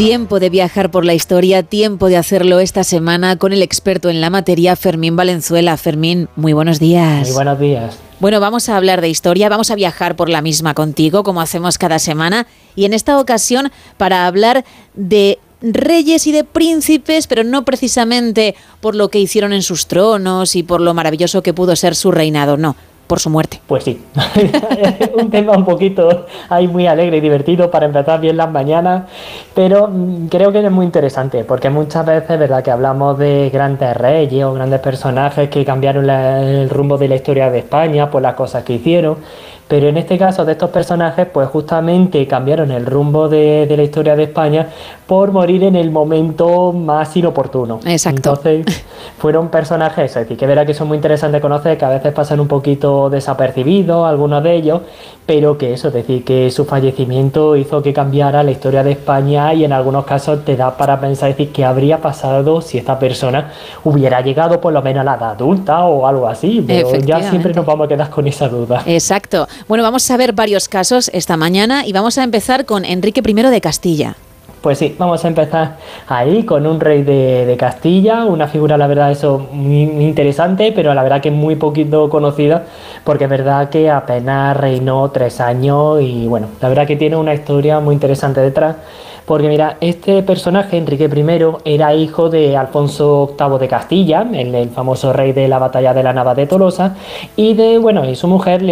Tiempo de viajar por la historia, tiempo de hacerlo esta semana con el experto en la materia, Fermín Valenzuela. Fermín, muy buenos días. Muy buenos días. Bueno, vamos a hablar de historia, vamos a viajar por la misma contigo, como hacemos cada semana, y en esta ocasión para hablar de reyes y de príncipes, pero no precisamente por lo que hicieron en sus tronos y por lo maravilloso que pudo ser su reinado, no, por su muerte. Pues sí, un tema un poquito ahí muy alegre y divertido para empezar bien las mañanas, pero creo que es muy interesante, porque muchas veces, verdad, que hablamos de grandes reyes o grandes personajes que cambiaron el rumbo de la historia de España por las cosas que hicieron, pero en este caso de estos personajes, pues justamente cambiaron el rumbo de la historia de España por morir en el momento más inoportuno. Exacto. Entonces, fueron personajes, es decir, que verá que son muy interesantes de conocer, que a veces pasan un poquito desapercibidos, algunos de ellos, pero que eso, es decir, que su fallecimiento hizo que cambiara la historia de España y en algunos casos te da para pensar, es decir, qué habría pasado si esta persona hubiera llegado por lo menos a la edad adulta o algo así, pero ya siempre nos vamos a quedar con esa duda. Exacto. Bueno, vamos a ver varios casos esta mañana y vamos a empezar con Enrique I de Castilla. Pues sí, vamos a empezar ahí con un rey de Castilla, una figura, la verdad, eso muy interesante, pero la verdad que muy poquito conocida, porque es verdad que apenas reinó 3 años y bueno, la verdad que tiene una historia muy interesante detrás, porque mira, este personaje, Enrique I, era hijo de Alfonso VIII de Castilla, el famoso rey de la batalla de la Nava de Tolosa, y de, bueno, y su mujer